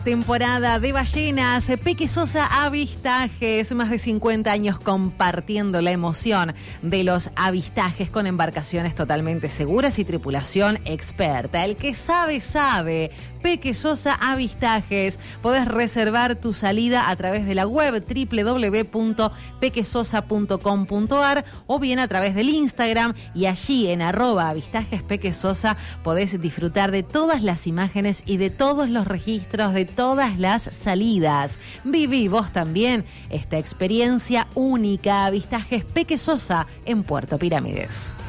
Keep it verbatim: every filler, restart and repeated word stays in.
Temporada de ballenas, Peque Sosa Avistajes, más de cincuenta años compartiendo la emoción de los avistajes con embarcaciones totalmente seguras y tripulación experta. El que sabe, sabe. Peque Sosa Avistajes. Podés reservar tu salida a través de la web doble u doble u doble u punto pequesosa punto com punto a r o bien a través del Instagram, y allí en arroba avistajes Peque Sosa podés disfrutar de todas las imágenes y de todos los registros de todas las salidas. Viví vos también esta experiencia única. Avistajes Peque Sosa en Puerto Pirámides.